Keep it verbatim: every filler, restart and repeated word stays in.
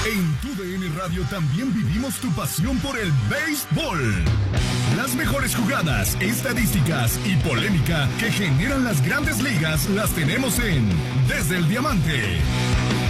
En tu D N Radio también vivimos tu pasión por el béisbol. Las mejores jugadas, estadísticas y polémica que generan las grandes ligas las tenemos en Desde el Diamante.